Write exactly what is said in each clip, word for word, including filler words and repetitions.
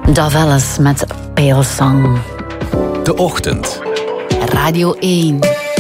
Daveles met Pale Song. De Ochtend. Radio één.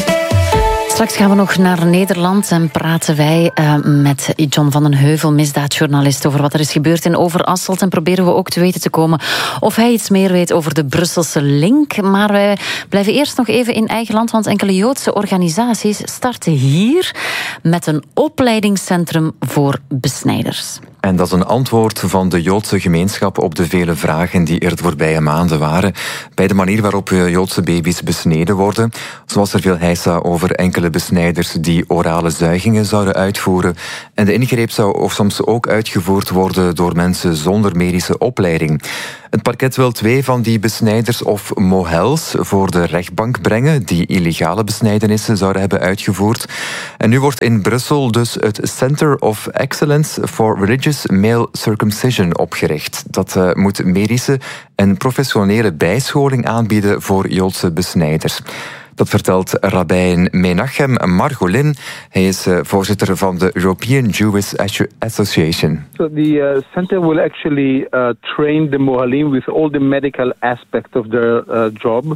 Straks gaan we nog naar Nederland en praten wij uh, met John van den Heuvel, misdaadjournalist, over wat er is gebeurd in Overasselt. En proberen we ook te weten te komen of hij iets meer weet over de Brusselse link. Maar wij blijven eerst nog even in eigen land, want enkele Joodse organisaties starten hier met een opleidingscentrum voor besnijders. En dat is een antwoord van de Joodse gemeenschap op de vele vragen die er de voorbije maanden waren bij de manier waarop Joodse baby's besneden worden. Zo was er veel heisa over enkele besnijders die orale zuigingen zouden uitvoeren. En de ingreep zou of soms ook uitgevoerd worden door mensen zonder medische opleiding. Het parket wil twee van die besnijders of mohels voor de rechtbank brengen die illegale besnijdenissen zouden hebben uitgevoerd. En nu wordt in Brussel dus het Center of Excellence for Religious Male Circumcision opgericht. Dat uh, moet medische en professionele bijscholing aanbieden voor Joodse besnijders. Dat vertelt rabbijn Menachem Margolin. Hij is uh, voorzitter van de European Jewish Association. So the uh, center will actually uh, train the mohalim with all the medical aspects of their uh, job.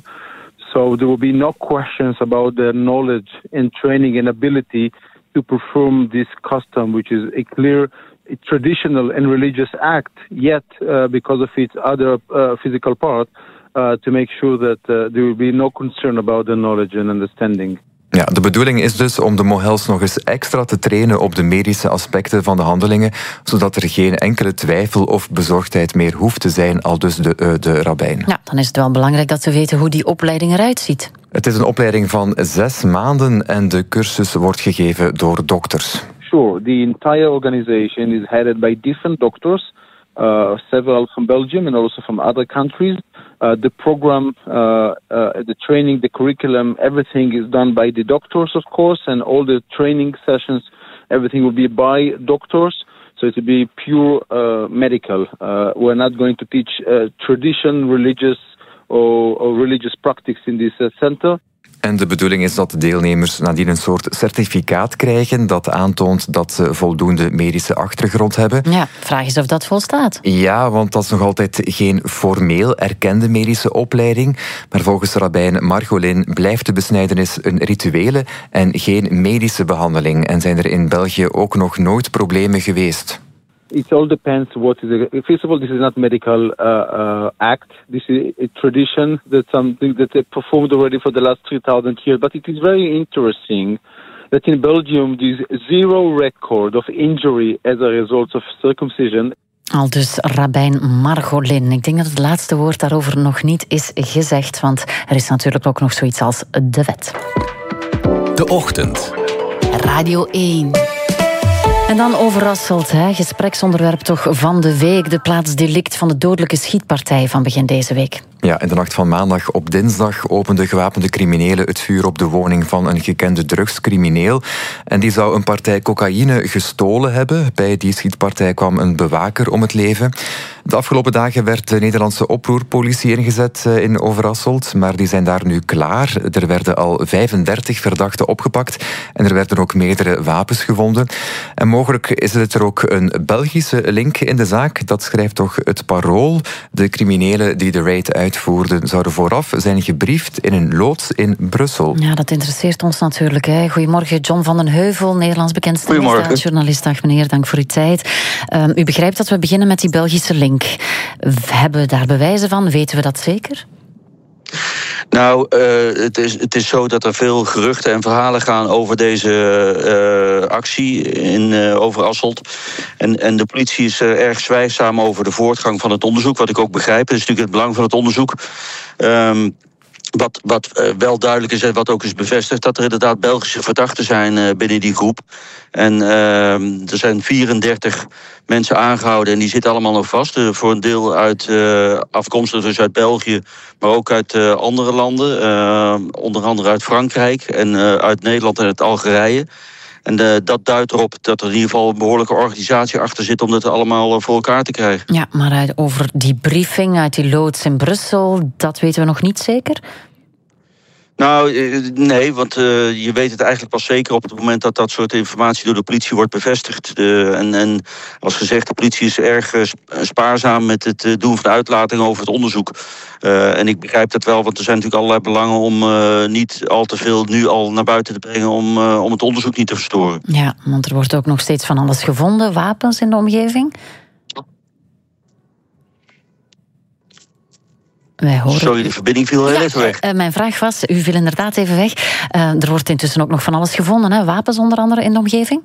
So there will be no questions about their knowledge and training and ability to perform this custom, which is a clear traditional and religious act, yet uh, because of its other uh, physical part, Uh, to make sure that uh, there will be no concern about the knowledge and understanding. Ja, de bedoeling is dus om de mohels nog eens extra te trainen op de medische aspecten van de handelingen, zodat er geen enkele twijfel of bezorgdheid meer hoeft te zijn, al dus de, uh, de rabbijn. Ja, dan is het wel belangrijk dat we weten hoe die opleiding eruit ziet. Het is een opleiding van zes maanden en de cursus wordt gegeven door dokters. Sure, the entire organization is headed by different doctors, uh, several from Belgium and also from other countries. Uh, the program, uh, uh, the training, the curriculum, everything is done by the doctors, of course, and all the training sessions, everything will be by doctors. So it will be pure uh, medical. Uh, we're not going to teach uh, tradition, religious or, or religious practice in this uh, center. En de bedoeling is dat de deelnemers nadien een soort certificaat krijgen dat aantoont dat ze voldoende medische achtergrond hebben. Ja, vraag is of dat volstaat. Ja, want dat is nog altijd geen formeel erkende medische opleiding. Maar volgens rabbijn Margolin blijft de besnijdenis een rituele en geen medische behandeling. En zijn er in België ook nog nooit problemen geweest. It all depends what is it. First of all, this is not medical uh, uh, act. This is a tradition. That's something that they performed already for the last three thousand years. But it is very interesting that in Belgium there is zero record of injury as a result of circumcision. Al dus rabbijn Margolin. Ik denk dat het laatste woord daarover nog niet is gezegd, want er is natuurlijk ook nog zoiets als de wet. De Ochtend. Radio één. En dan Overasselt, hè? Gespreksonderwerp toch van de week. De plaatsdelict van de dodelijke schietpartij van begin deze week. Ja, in de nacht van maandag op dinsdag openden gewapende criminelen het vuur op de woning van een gekende drugscrimineel. En die zou een partij cocaïne gestolen hebben. Bij die schietpartij kwam een bewaker om het leven. De afgelopen dagen werd de Nederlandse oproerpolitie ingezet in Overasselt, maar die zijn daar nu klaar. Er werden al vijfendertig verdachten opgepakt en er werden ook meerdere wapens gevonden. En mogelijk is er ook een Belgische link in de zaak. Dat schrijft toch het Parool. De criminelen die de raid uitvoerden zouden vooraf zijn gebriefd in een loods in Brussel. Ja, dat interesseert ons natuurlijk. Hè. Goedemorgen, John van den Heuvel, Nederlands bekendste misdaadjournalist. Dag meneer, dank voor uw tijd. Um, u begrijpt dat we beginnen met die Belgische link. Hebben we daar bewijzen van? Weten we dat zeker? Nou, uh, het, is, het is zo dat er veel geruchten en verhalen gaan over deze uh, actie in uh, Overasselt. En, en de politie is uh, erg zwijgzaam over de voortgang van het onderzoek, wat ik ook begrijp. Dat is natuurlijk het belang van het onderzoek. Um, Wat, wat uh, wel duidelijk is en wat ook is bevestigd, dat er inderdaad Belgische verdachten zijn uh, binnen die groep. En uh, er zijn vierendertig mensen aangehouden en die zitten allemaal nog vast. Uh, voor een deel uit uh, afkomstig dus uit België, maar ook uit uh, andere landen. Uh, onder andere uit Frankrijk en uh, uit Nederland en uit Algerije. En uh, dat duidt erop dat er in ieder geval een behoorlijke organisatie achter zit om dat allemaal uh, voor elkaar te krijgen. Ja, maar uit, over die briefing uit die loods in Brussel, dat weten we nog niet zeker? Nou, nee, want uh, je weet het eigenlijk pas zeker op het moment dat dat soort informatie door de politie wordt bevestigd. Uh, en, en als gezegd, de politie is erg uh, spaarzaam met het uh, doen van uitlatingen over het onderzoek. Uh, en ik begrijp dat wel, want er zijn natuurlijk allerlei belangen om uh, niet al te veel nu al naar buiten te brengen om, uh, om het onderzoek niet te verstoren. Ja, want er wordt ook nog steeds van alles gevonden, wapens in de omgeving. Wij horen... Sorry, de verbinding viel heel ja, even weg. Uh, mijn vraag was, u viel inderdaad even weg. Uh, er wordt intussen ook nog van alles gevonden, hè? Wapens onder andere in de omgeving?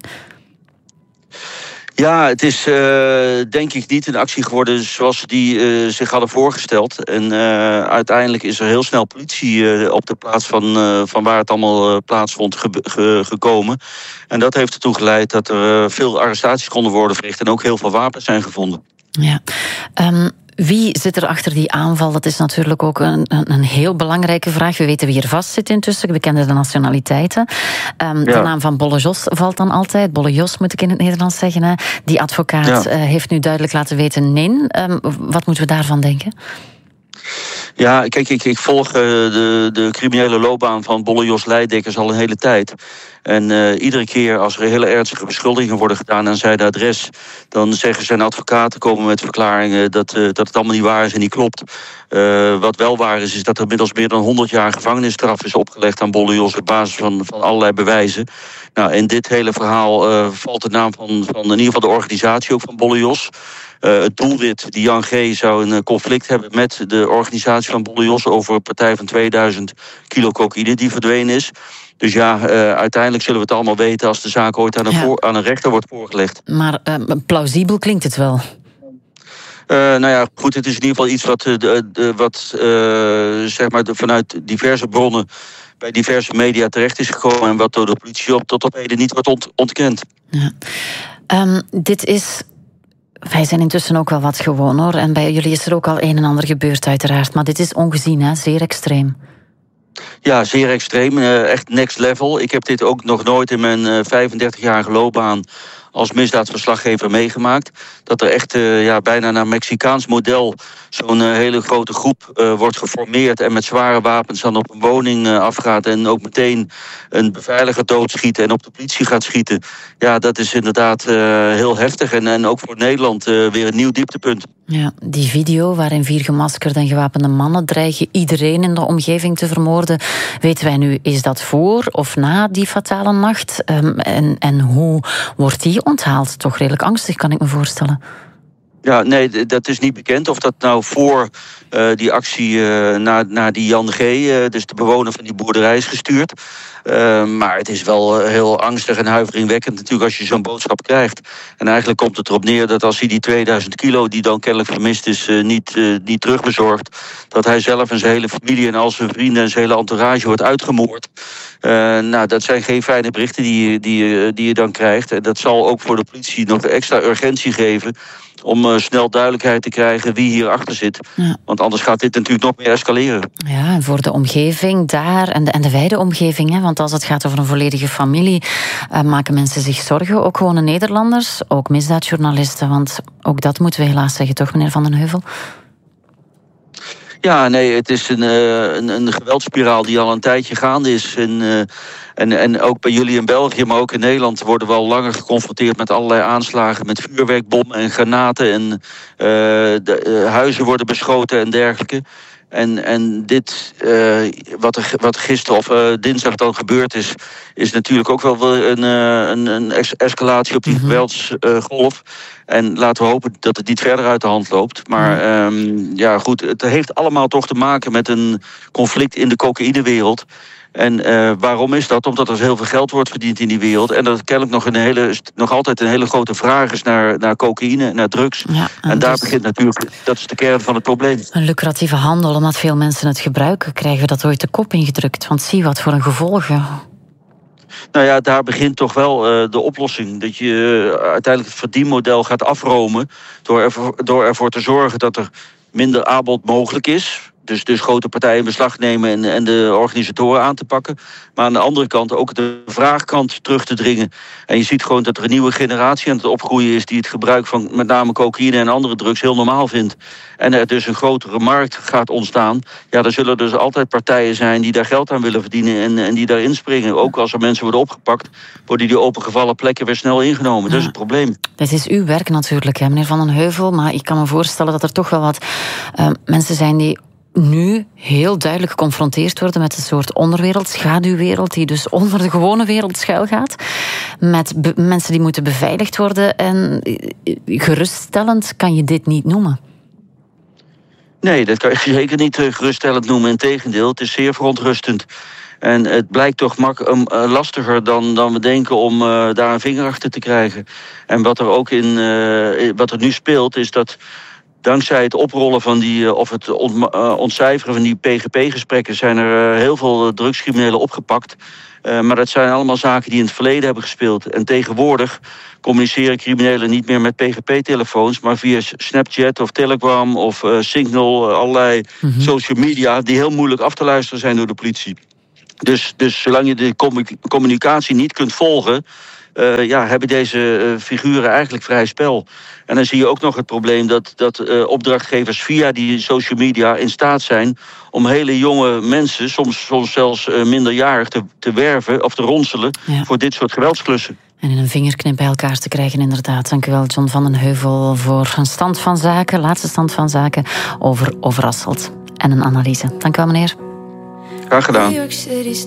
Ja, het is uh, denk ik niet een actie geworden zoals ze die uh, zich hadden voorgesteld. En uh, uiteindelijk is er heel snel politie uh, op de plaats van, uh, van waar het allemaal uh, plaatsvond ge- ge- gekomen. En dat heeft ertoe geleid dat er uh, veel arrestaties konden worden verricht en ook heel veel wapens zijn gevonden. Ja, um... Wie zit er achter die aanval? Dat is natuurlijk ook een, een, een heel belangrijke vraag. We weten wie er vast zit intussen. We kennen de nationaliteiten. Um, ja. De naam van Bolle Jos valt dan altijd. Bolle Jos moet ik in het Nederlands zeggen. Hè. Die advocaat ja. uh, heeft nu duidelijk laten weten nee. Um, wat moeten we daarvan denken? Ja, kijk, ik, ik volg uh, de, de criminele loopbaan van Bolle Jos Leidekkers al een hele tijd. En uh, iedere keer als er hele ernstige beschuldigingen worden gedaan aan zijn adres, dan zeggen zijn advocaten, komen met verklaringen dat, uh, dat het allemaal niet waar is en niet klopt. Uh, wat wel waar is, is dat er inmiddels meer dan honderd jaar gevangenisstraf is opgelegd aan Bolle Jos op basis van, van allerlei bewijzen. Nou, in dit hele verhaal uh, valt de naam van, van in ieder geval de organisatie ook van Bolle Jos. Uh, het doelwit, die Jan G. zou een conflict hebben met de organisatie van Bolle Jos over een partij van tweeduizend kilo cocaïne die verdwenen is. Dus ja, uh, uiteindelijk zullen we het allemaal weten als de zaak ooit aan een, ja. voor, aan een rechter wordt voorgelegd. Maar uh, plausibel klinkt het wel. Uh, nou ja, goed, het is in ieder geval iets wat, uh, de, de, wat uh, zeg maar de, vanuit diverse bronnen bij diverse media terecht is gekomen en wat door de politie op, tot op heden niet wordt ont, ontkend. Ja. Um, dit is... Wij zijn intussen ook wel wat gewoon, hoor. En bij jullie is er ook al een en ander gebeurd, uiteraard. Maar dit is ongezien, hè? Zeer extreem. Ja, zeer extreem. Uh, echt next level. Ik heb dit ook nog nooit in mijn uh, vijfendertigjarige loopbaan als misdaadverslaggever meegemaakt. Dat er echt uh, ja, bijna naar Mexicaans model zo'n uh, hele grote groep uh, wordt geformeerd en met zware wapens dan op een woning uh, afgaat en ook meteen een beveiliger doodschiet en op de politie gaat schieten. Ja, dat is inderdaad uh, heel heftig en, en ook voor Nederland uh, weer een nieuw dieptepunt. Ja, die video waarin vier gemaskerde en gewapende mannen dreigen iedereen in de omgeving te vermoorden. Weten wij nu, is dat voor of na die fatale nacht? Um, en, en hoe wordt die onthaald? Toch redelijk angstig, kan ik me voorstellen. Ja, nee, dat is niet bekend. Of dat nou voor uh, die actie uh, naar, naar die Jan G., uh, dus de bewoner van die boerderij, is gestuurd. Uh, maar het is wel uh, heel angstig en huiveringwekkend natuurlijk als je zo'n boodschap krijgt. En eigenlijk komt het erop neer dat als hij die tweeduizend kilo die dan kennelijk vermist is uh, niet, uh, niet terugbezorgt, dat hij zelf en zijn hele familie en al zijn vrienden en zijn hele entourage wordt uitgemoord. Uh, nou, dat zijn geen fijne berichten die, die, die je dan krijgt. En dat zal ook voor de politie nog extra urgentie geven om uh, snel duidelijkheid te krijgen wie hierachter zit. Ja. Want anders gaat dit natuurlijk nog meer escaleren. Ja, en voor de omgeving daar en de, en de wijde omgeving. Hè, want als het gaat over een volledige familie, uh, maken mensen zich zorgen. Ook gewone Nederlanders, ook misdaadjournalisten. Want ook dat moeten we helaas zeggen, toch, meneer Van den Heuvel? Ja, nee, het is een, uh, een, een geweldspiraal die al een tijdje gaande is. En, uh, en, en ook bij jullie in België, maar ook in Nederland worden we al langer geconfronteerd met allerlei aanslagen met vuurwerkbommen en granaten. En uh, de, uh, huizen worden beschoten en dergelijke. En, en dit, uh, wat, er, wat gisteren of uh, dinsdag dan gebeurd is, is natuurlijk ook wel een, uh, een, een escalatie op die mm-hmm. geweldsgolf. Uh, en laten we hopen dat het niet verder uit de hand loopt. Maar um, ja, goed, het heeft allemaal toch te maken met een conflict in de cocaïnewereld. En uh, waarom is dat? Omdat er heel veel geld wordt verdiend in die wereld. En dat kennelijk nog, een hele, nog altijd een hele grote vraag is naar, naar cocaïne, naar drugs. Ja, en en daar dus begint natuurlijk, dat is de kern van het probleem. Een lucratieve handel, omdat veel mensen het gebruiken, krijgen we dat ooit de kop ingedrukt. Want zie wat voor een gevolgen. Nou ja, daar begint toch wel uh, de oplossing. Dat je uh, uiteindelijk het verdienmodel gaat afromen door ervoor, door ervoor te zorgen dat er minder aanbod mogelijk is. Dus, dus grote partijen in beslag nemen en, en de organisatoren aan te pakken. Maar aan de andere kant ook de vraagkant terug te dringen. En je ziet gewoon dat er een nieuwe generatie aan het opgroeien is die het gebruik van met name cocaïne en andere drugs heel normaal vindt. En er dus een grotere markt gaat ontstaan. Ja, er zullen dus altijd partijen zijn die daar geld aan willen verdienen en, en die daar inspringen. Ook als er mensen worden opgepakt, worden die opengevallen plekken weer snel ingenomen. Ja. Dat is het probleem. Dat is uw werk natuurlijk, hè, meneer Van den Heuvel. Maar ik kan me voorstellen dat er toch wel wat uh, mensen zijn die nu heel duidelijk geconfronteerd worden met een soort onderwereld, schaduwwereld, die dus onder de gewone wereld schuilgaat. Met be- mensen die moeten beveiligd worden. En geruststellend kan je dit niet noemen. Nee, dat kan je zeker niet geruststellend noemen. Integendeel, het is zeer verontrustend. En het blijkt toch mak- um, uh, lastiger dan, dan we denken om uh, daar een vinger achter te krijgen. En wat er ook in, uh, wat er nu speelt, is dat dankzij het oprollen van die, of het ont- uh, ontcijferen van die P G P-gesprekken zijn er uh, heel veel drugscriminelen opgepakt. Uh, maar dat zijn allemaal zaken die in het verleden hebben gespeeld. En tegenwoordig communiceren criminelen niet meer met P G P-telefoons, maar via Snapchat of Telegram of uh, Signal, uh, allerlei mm-hmm. social media die heel moeilijk af te luisteren zijn door de politie. Dus, dus zolang je de communicatie niet kunt volgen, Uh, ja, hebben deze uh, figuren eigenlijk vrij spel. En dan zie je ook nog het probleem dat, dat uh, opdrachtgevers via die social media in staat zijn om hele jonge mensen, soms, soms zelfs uh, minderjarig, te, te werven of te ronselen ja. voor dit soort geweldsklussen. En in een vingerknip bij elkaar te krijgen, inderdaad. Dank u wel, John van den Heuvel, voor een stand van zaken, laatste stand van zaken over Overasselt. En een analyse. Dank u wel, meneer. Graag gedaan.